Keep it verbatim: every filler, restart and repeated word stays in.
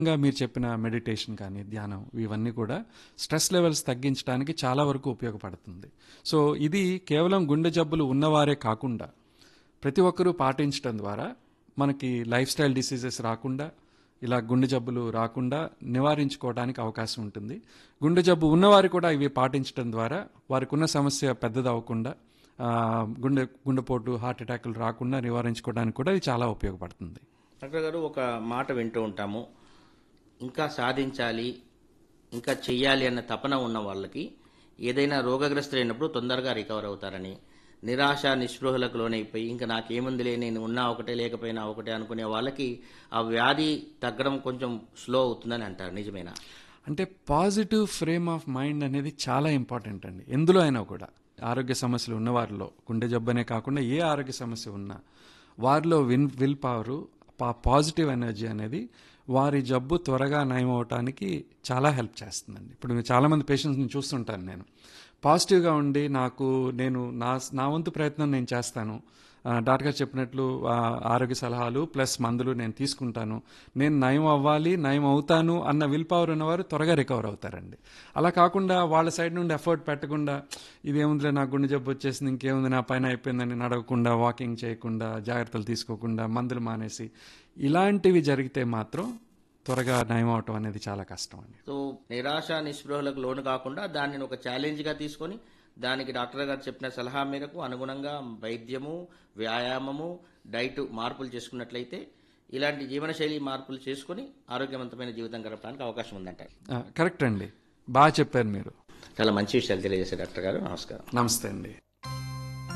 ఇంకా మీరు చెప్పిన మెడిటేషన్ కానీ ధ్యానం ఇవన్నీ కూడా స్ట్రెస్ లెవెల్స్ తగ్గించడానికి చాలా వరకు ఉపయోగపడుతుంది. సో ఇది కేవలం గుండె జబ్బులు ఉన్నవారే కాకుండా ప్రతి ఒక్కరూ పాటించడం ద్వారా మనకి లైఫ్ స్టైల్ డిసీజెస్ రాకుండా, ఇలా గుండె జబ్బులు రాకుండా నివారించుకోవడానికి అవకాశం ఉంటుంది. గుండె జబ్బు ఉన్నవారు కూడా ఇవి పాటించడం ద్వారా వారికి ఉన్న సమస్య పెద్దదవ్వకుండా, ఆ, గుండె గుండెపోటు హార్ట్ అటాకులు రాకుండా నివారించుకోవడానికి కూడా ఇది చాలా ఉపయోగపడుతుంది. డాక్టర్ గారు, ఒక మాట వింటూ ఉంటాము, ఇంకా సాధించాలి, ఇంకా చెయ్యాలి అన్న తపన ఉన్న వాళ్ళకి ఏదైనా రోగగ్రస్తులైనప్పుడు తొందరగా రికవర్ అవుతారని, నిరాశ నిస్పృహలకు లోనైపోయి ఇంకా నాకేముందిలే, నేను ఉన్నా ఒకటే లేకపోయినా ఒకటే అనుకునే వాళ్ళకి ఆ వ్యాధి తగ్గడం కొంచెం స్లో అవుతుందని అంటారు. నిజమేనా? అంటే పాజిటివ్ ఫ్రేమ్ ఆఫ్ మైండ్ అనేది చాలా ఇంపార్టెంట్ అండి. ఎందులో అయినా కూడా ఆరోగ్య సమస్యలు ఉన్న వారిలో, గుండె జబ్బనే కాకుండా ఏ ఆరోగ్య సమస్య ఉన్నా వారిలో win will power, positive energy అనేది వారి జబ్బు త్వరగా నయం అవటానికి చాలా హెల్ప్ చేస్తుందండి. ఇప్పుడు చాలామంది పేషెంట్స్ని చూస్తుంటాను నేను, పాజిటివ్గా ఉండి నాకు నేను నా నా వంతు ప్రయత్నం నేను చేస్తాను, ఆ, డాక్టర్ గారు చెప్పినట్లు ఆ, ఆరోగ్య సలహాలు ప్లస్ మందులు నేను తీసుకుంటాను, నేను నయం అవ్వాలి, నయం అవుతాను అన్న విల్ పవర్ ఉన్నవారు త్వరగా రికవర్ అవుతారండి. అలా కాకుండా వాళ్ళ సైడ్ నుండి ఎఫర్ట్ పెట్టకుండా, ఇదేముందిలే నాకు గుండె జబ్బు వచ్చేసింది, ఇంకేముంది నా పైన అయిపోయిందని నడవకుండా, వాకింగ్ చేయకుండా, జాగ్రత్తలు తీసుకోకుండా, మందులు మానేసి ఇలాంటివి జరిగితే మాత్రం త్వరగా నయం అవటం అనేది చాలా కష్టం అండి. సో నిరాశ నిస్పృహలకు లోను కాకుండా దానిని ఒక ఛాలెంజ్గా తీసుకొని దానికి డాక్టర్ గారు చెప్పిన సలహా మేరకు అనుగుణంగా వైద్యము, వ్యాయామము, డైట్ మార్పులు చేసుకున్నట్లయితే, ఇలాంటి జీవనశైలి మార్పులు చేసుకొని ఆరోగ్యవంతమైన జీవితం గడపడానికి అవకాశం ఉందంటారు. ఆ, కరెక్ట్ అండి, బాగా చెప్పారు మీరు. చాలా మంచి విషయాలు తెలియజేశారు డాక్టర్ గారు. నమస్కారం. నమస్తే అండి.